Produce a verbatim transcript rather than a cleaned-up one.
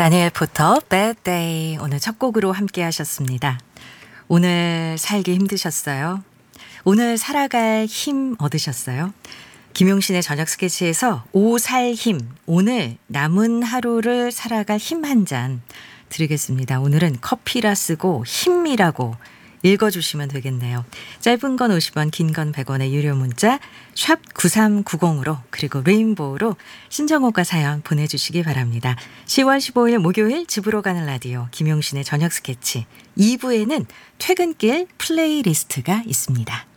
다니엘 포터 Bad Day 오늘 첫 곡으로 함께 하셨습니다. 오늘 살기 힘드셨어요? 오늘 살아갈 힘 얻으셨어요? 김용신의 저녁 스케치에서 오 살 힘, 오늘 남은 하루를 살아갈 힘 한 잔 드리겠습니다. 오늘은 커피라 쓰고 힘이라고 읽어주시면 되겠네요. 짧은 건 오십 원, 긴 건 백 원의 유료 문자 샵 구삼구공으로 그리고 레인보우로 신청곡과 사연 보내주시기 바랍니다. 시월 십오일 목요일 집으로 가는 라디오 김용신의 저녁 스케치 이 부에는 퇴근길 플레이리스트가 있습니다.